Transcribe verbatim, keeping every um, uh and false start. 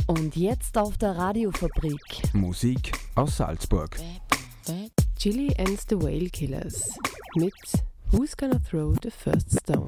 Und jetzt auf der Radiofabrik. Musik aus Salzburg. Chili and the Whale Killers mit Who's Gonna Throw the First Stone?